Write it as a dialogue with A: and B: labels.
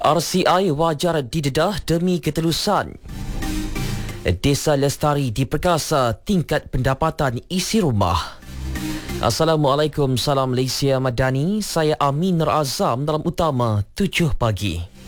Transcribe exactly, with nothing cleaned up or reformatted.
A: R C I wajar didedah demi ketelusan. Desa Lestari diperkasa tingkat pendapatan isi rumah. Assalamualaikum, salam Malaysia Madani. Saya Amin Nur Azam dalam utama tujuh pagi.